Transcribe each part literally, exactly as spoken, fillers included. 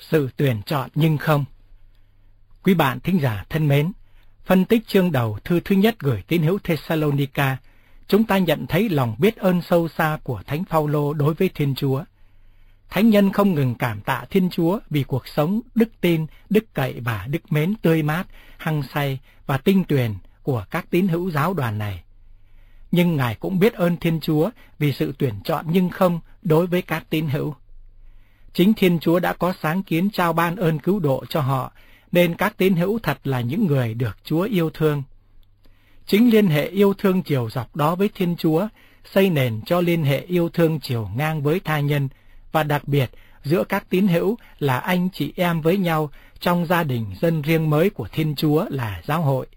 Sự tuyển chọn nhưng không. Quý bạn thính giả thân mến, phân tích chương đầu thư thứ nhất gửi tín hữu Thessalonica, chúng ta nhận thấy lòng biết ơn sâu xa của Thánh Phaolô đối với Thiên Chúa. Thánh nhân không ngừng cảm tạ Thiên Chúa vì cuộc sống đức tin, đức cậy và đức mến tươi mát, hăng say và tinh tuyền của các tín hữu giáo đoàn này. Nhưng Ngài cũng biết ơn Thiên Chúa vì sự tuyển chọn nhưng không đối với các tín hữu. Chính Thiên Chúa đã có sáng kiến trao ban ơn cứu độ cho họ, nên các tín hữu thật là những người được Chúa yêu thương. Chính liên hệ yêu thương chiều dọc đó với Thiên Chúa xây nền cho liên hệ yêu thương chiều ngang với tha nhân, và đặc biệt giữa các tín hữu là anh chị em với nhau trong gia đình dân riêng mới của Thiên Chúa là giáo hội.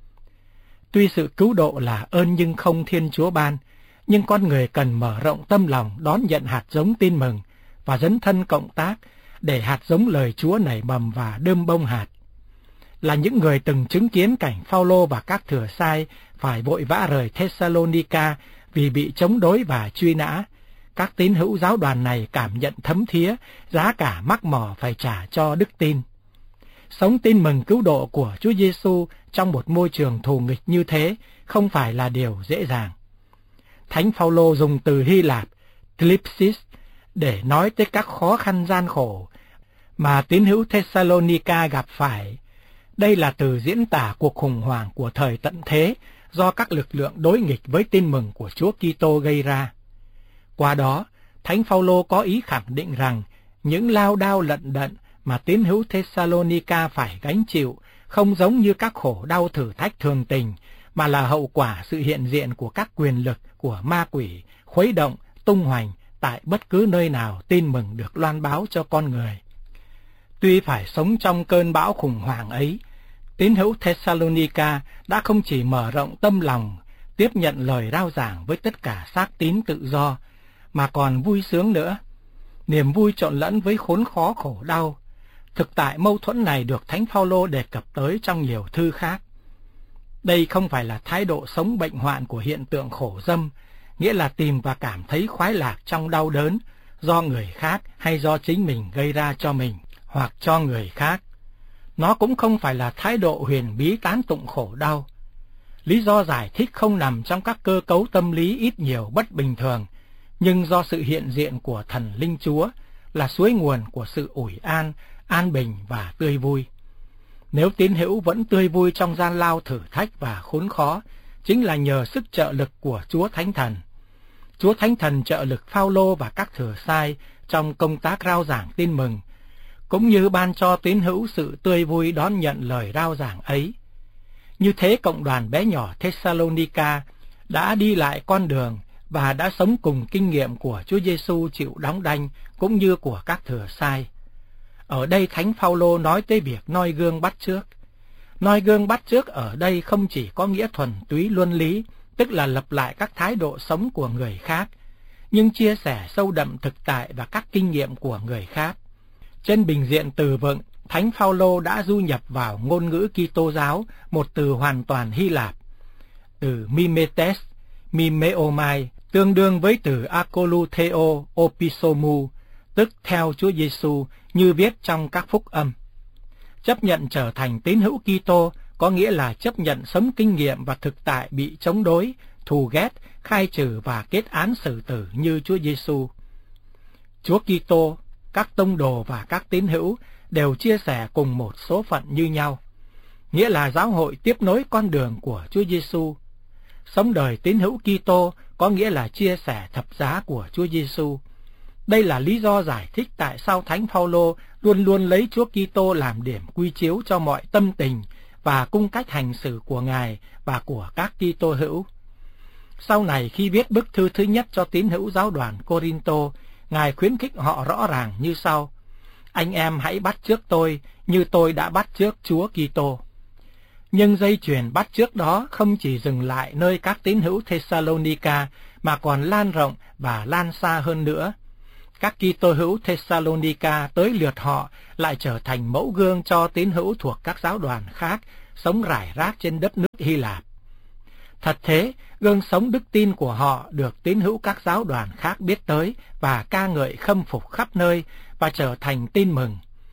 Tuy sự cứu độ là ơn nhưng không Thiên Chúa ban, nhưng con người cần mở rộng tâm lòng đón nhận hạt giống tin mừng và dấn thân cộng tác để hạt giống lời Chúa nảy mầm và đơm bông hạt. Là những người từng chứng kiến cảnh Phaolô và các thừa sai phải vội vã rời Thessalonica vì bị chống đối và truy nã, các tín hữu giáo đoàn này cảm nhận thấm thía giá cả mắc mỏ phải trả cho đức tin. Sống tin mừng cứu độ của Chúa Giêsu trong một môi trường thù nghịch như thế không phải là điều dễ dàng. Thánh Phaolô dùng từ Hy Lạp thlipsis để nói tới các khó khăn gian khổ mà tín hữu Thessalonica gặp phải. Đây là từ diễn tả cuộc khủng hoảng của thời tận thế do các lực lượng đối nghịch với tin mừng của Chúa Kitô gây ra. Qua đó, Thánh Phaolô có ý khẳng định rằng những lao đao lận đận mà tín hữu Thessalonica phải gánh chịu không giống như các khổ đau thử thách thường tình, mà là hậu quả sự hiện diện của các quyền lực của ma quỷ khuấy động, tung hoành tại bất cứ nơi nào tin mừng được loan báo cho con người. Tuy phải sống trong cơn bão khủng hoảng ấy, tín hữu Thessalonica đã không chỉ mở rộng tâm lòng tiếp nhận lời rao giảng với tất cả xác tín tự do, mà còn vui sướng nữa. Niềm vui trộn lẫn với khốn khó khổ đau. Thực tại mâu thuẫn này được Thánh Phaolô đề cập tới trong nhiều thư khác. Đây không phải là thái độ sống bệnh hoạn của hiện tượng khổ dâm, nghĩa là tìm và cảm thấy khoái lạc trong đau đớn do người khác hay do chính mình gây ra cho mình hoặc cho người khác. Nó cũng không phải là thái độ huyền bí tán tụng khổ đau. Lý do giải thích không nằm trong các cơ cấu tâm lý ít nhiều bất bình thường, nhưng do sự hiện diện của thần linh Chúa là suối nguồn của sự ủi an, an bình và tươi vui. Nếu tín hữu vẫn tươi vui trong gian lao thử thách và khốn khó, chính là nhờ sức trợ lực của Chúa Thánh Thần. Chúa Thánh Thần trợ lực Phaolô và các thừa sai trong công tác rao giảng tin mừng, cũng như ban cho tín hữu sự tươi vui đón nhận lời rao giảng ấy. Như thế cộng đoàn bé nhỏ Thessalonica đã đi lại con đường và đã sống cùng kinh nghiệm của Chúa Giêsu chịu đóng đanh cũng như của các thừa sai. Ở đây Thánh Phaolô nói tới việc noi gương bắt chước. Noi gương bắt chước ở đây không chỉ có nghĩa thuần túy luân lý, tức là lập lại các thái độ sống của người khác, nhưng chia sẻ sâu đậm thực tại và các kinh nghiệm của người khác. Trên bình diện từ vựng, Thánh Phaolô đã du nhập vào ngôn ngữ Kitô giáo một từ hoàn toàn Hy Lạp, từ mimetes, mimeomai, tương đương với từ akolutheo opisomou, tức theo Chúa Giêsu như viết trong các phúc âm. Chấp nhận trở thành tín hữu Kitô có nghĩa là chấp nhận sống kinh nghiệm và thực tại bị chống đối, thù ghét, khai trừ và kết án xử tử như Chúa Giêsu. Chúa Kitô, các tông đồ và các tín hữu đều chia sẻ cùng một số phận như nhau, nghĩa là giáo hội tiếp nối con đường của Chúa Giêsu. Sống đời tín hữu Kitô có nghĩa là chia sẻ thập giá của Chúa Giêsu. Đây là lý do giải thích tại sao Thánh Phaolô luôn luôn lấy Chúa Kitô làm điểm quy chiếu cho mọi tâm tình và cung cách hành xử của Ngài và của các Kitô hữu. Sau này khi viết bức thư thứ nhất cho tín hữu giáo đoàn Cô-rin-tô, Ngài khuyến khích họ rõ ràng như sau: anh em hãy bắt chước tôi như tôi đã bắt chước Chúa Kitô. Nhưng dây chuyền bắt chước đó không chỉ dừng lại nơi các tín hữu Thessalonica mà còn lan rộng và lan xa hơn nữa. Các Kitô hữu Thessalonica tới lượt họ lại trở thành mẫu gương cho tín hữu thuộc các giáo đoàn khác sống rải rác trên đất nước Hy Lạp. Thật thế, gương sống đức tin của họ được tín hữu các giáo đoàn khác biết tới và ca ngợi khâm phục khắp nơi và trở thành tin mừng.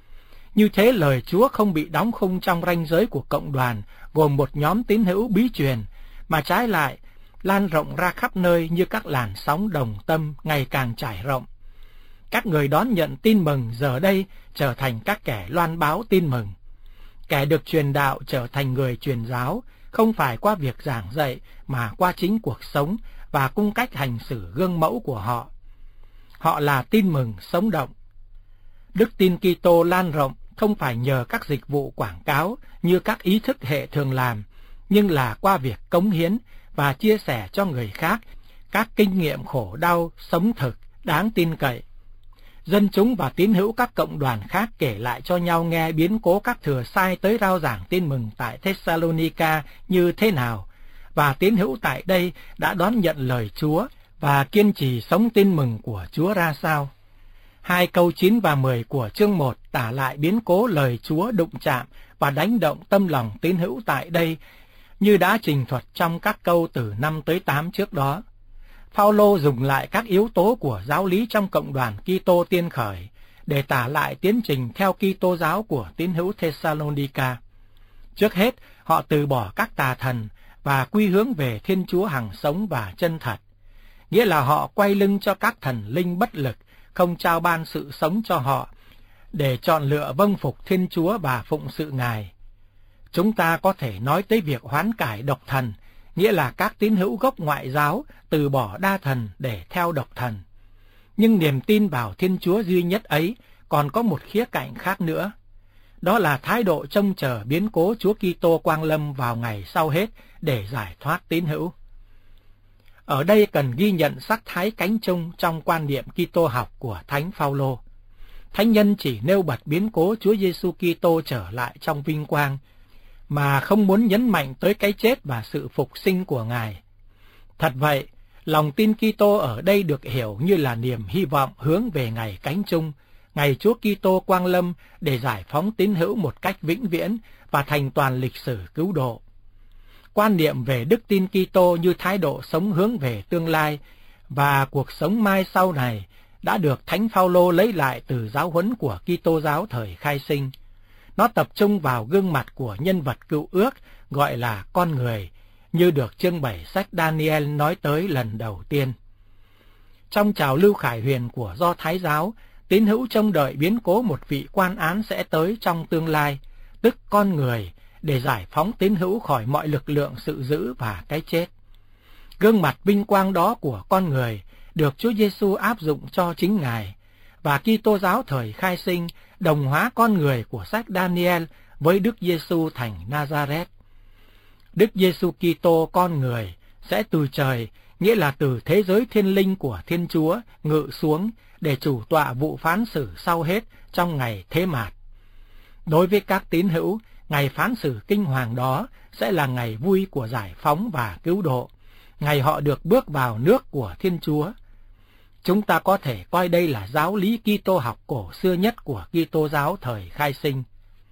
Như thế lời Chúa không bị đóng khung trong ranh giới của cộng đoàn gồm một nhóm tín hữu bí truyền, mà trái lại lan rộng ra khắp nơi như các làn sóng đồng tâm ngày càng trải rộng. Các người đón nhận tin mừng giờ đây trở thành các kẻ loan báo tin mừng. Kẻ được truyền đạo trở thành người truyền giáo, không phải qua việc giảng dạy mà qua chính cuộc sống và cung cách hành xử gương mẫu của họ. Họ là tin mừng sống động. Đức tin Kitô lan rộng không phải nhờ các dịch vụ quảng cáo như các ý thức hệ thường làm, nhưng là qua việc cống hiến và chia sẻ cho người khác các kinh nghiệm khổ đau, sống thực, đáng tin cậy. Dân chúng và tín hữu các cộng đoàn khác kể lại cho nhau nghe biến cố các thừa sai tới rao giảng tin mừng tại Thessalonica như thế nào, và tín hữu tại đây đã đón nhận lời Chúa và kiên trì sống tin mừng của Chúa ra sao. Hai câu chín và mười của chương một tả lại biến cố lời Chúa đụng chạm và đánh động tâm lòng tín hữu tại đây, như đã trình thuật trong các câu từ năm tới tám trước đó. Phao-lô dùng lại các yếu tố của giáo lý trong cộng đoàn Kitô tiên khởi để tả lại tiến trình theo Kitô giáo của tín hữu Thessalonica. Trước hết, họ từ bỏ các tà thần và quy hướng về Thiên Chúa hằng sống và chân thật, nghĩa là họ quay lưng cho các thần linh bất lực, không trao ban sự sống cho họ, để chọn lựa vâng phục Thiên Chúa và phụng sự Ngài. Chúng ta có thể nói tới việc hoán cải độc thần, nghĩa là các tín hữu gốc ngoại giáo từ bỏ đa thần để theo độc thần. Nhưng niềm tin vào Thiên Chúa duy nhất ấy còn có một khía cạnh khác nữa. Đó là thái độ trông chờ biến cố Chúa Kitô quang lâm vào ngày sau hết để giải thoát tín hữu. Ở đây cần ghi nhận sắc thái cánh chung trong quan niệm Kitô học của Thánh Phao-lô. Thánh nhân chỉ nêu bật biến cố Chúa Giêsu Kitô trở lại trong vinh quang, mà không muốn nhấn mạnh tới cái chết và sự phục sinh của Ngài. Thật vậy, lòng tin Kitô ở đây được hiểu như là niềm hy vọng hướng về ngày cánh chung, ngày Chúa Kitô quang lâm để giải phóng tín hữu một cách vĩnh viễn và thành toàn lịch sử cứu độ. Quan niệm về đức tin Kitô như thái độ sống hướng về tương lai và cuộc sống mai sau này đã được Thánh Phao-lô lấy lại từ giáo huấn của Kitô giáo thời khai sinh. Nó tập trung vào gương mặt của nhân vật cựu ước gọi là con người, như được chương bảy sách Daniel nói tới lần đầu tiên. Trong trào lưu khải huyền của Do Thái giáo, tín hữu trông đợi biến cố một vị quan án sẽ tới trong tương lai, tức con người, để giải phóng tín hữu khỏi mọi lực lượng sự dữ và cái chết. Gương mặt vinh quang đó của con người được Chúa Giêsu áp dụng cho chính Ngài, và Kitô giáo thời khai sinh đồng hóa con người của sách Daniel với Đức Giêsu thành Nazareth. Đức Giêsu Kitô con người sẽ từ trời, nghĩa là từ thế giới thiên linh của Thiên Chúa, ngự xuống để chủ tọa vụ phán xử sau hết trong ngày thế mạt. Đối với các tín hữu, ngày phán xử kinh hoàng đó sẽ là ngày vui của giải phóng và cứu độ, ngày họ được bước vào nước của Thiên Chúa. Chúng ta có thể coi đây là giáo lý Kitô học cổ xưa nhất của Kitô giáo thời khai sinh.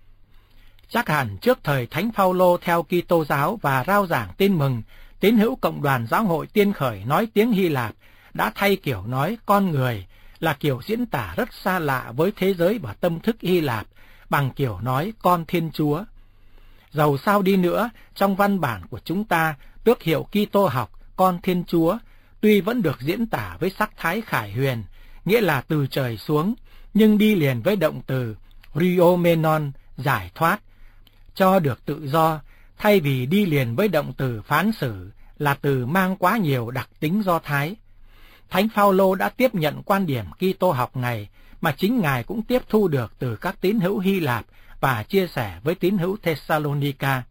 Chắc hẳn trước thời Thánh Phao-lô theo Kitô giáo và rao giảng tin mừng, tín hữu cộng đoàn giáo hội tiên khởi nói tiếng Hy Lạp đã thay kiểu nói con người là kiểu diễn tả rất xa lạ với thế giới và tâm thức Hy Lạp bằng kiểu nói con Thiên Chúa. Dầu sao đi nữa, trong văn bản của chúng ta, tước hiệu Kitô học con Thiên Chúa tuy vẫn được diễn tả với sắc thái khải huyền, nghĩa là từ trời xuống, nhưng đi liền với động từ riomenon, giải thoát, cho được tự do, thay vì đi liền với động từ phán xử, là từ mang quá nhiều đặc tính Do Thái. Thánh Phao-lô đã tiếp nhận quan điểm Kitô học này, mà chính Ngài cũng tiếp thu được từ các tín hữu Hy Lạp và chia sẻ với tín hữu Thessalonica.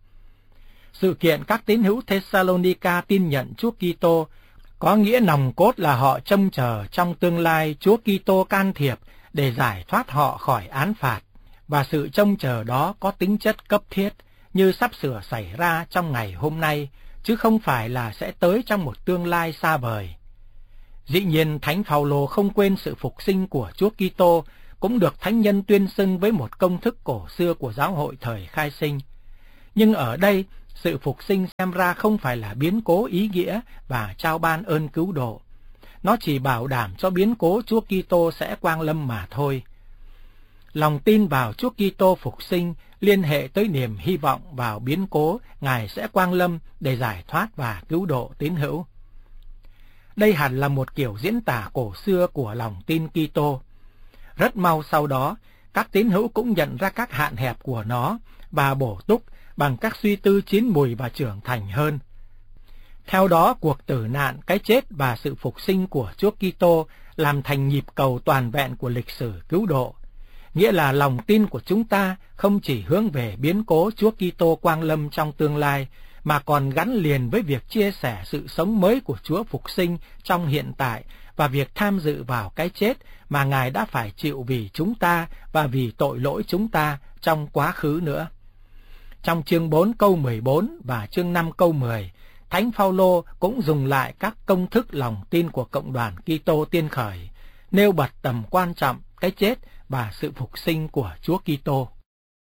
Sự kiện các tín hữu Thessalonica tin nhận Chúa Kitô có nghĩa nòng cốt là họ trông chờ trong tương lai Chúa Kitô can thiệp để giải thoát họ khỏi án phạt, và sự trông chờ đó có tính chất cấp thiết như sắp sửa xảy ra trong ngày hôm nay, chứ không phải là sẽ tới trong một tương lai xa vời. Dĩ nhiên, Thánh Phao-lô không quên sự phục sinh của Chúa Kitô, cũng được thánh nhân tuyên xưng với một công thức cổ xưa của giáo hội thời khai sinh. Nhưng ở đây, sự phục sinh xem ra không phải là biến cố ý nghĩa và trao ban ơn cứu độ. Nó chỉ bảo đảm cho biến cố Chúa Kitô sẽ quang lâm mà thôi. Lòng tin vào Chúa Kitô phục sinh liên hệ tới niềm hy vọng vào biến cố Ngài sẽ quang lâm để giải thoát và cứu độ tín hữu. Đây hẳn là một kiểu diễn tả cổ xưa của lòng tin Kitô. Rất mau sau đó, các tín hữu cũng nhận ra các hạn hẹp của nó và bổ túc bằng các suy tư chín mùi và trưởng thành hơn. Theo đó, cuộc tử nạn, cái chết và sự phục sinh của Chúa Kitô làm thành nhịp cầu toàn vẹn của lịch sử cứu độ. Nghĩa là lòng tin của chúng ta không chỉ hướng về biến cố Chúa Kitô quang lâm trong tương lai, mà còn gắn liền với việc chia sẻ sự sống mới của Chúa phục sinh trong hiện tại và việc tham dự vào cái chết mà Ngài đã phải chịu vì chúng ta và vì tội lỗi chúng ta trong quá khứ nữa. Trong chương bốn câu mười bốn và chương năm câu mười, Thánh Phaolô cũng dùng lại các công thức lòng tin của cộng đoàn Kitô tiên khởi, nêu bật tầm quan trọng cái chết và sự phục sinh của Chúa Kitô.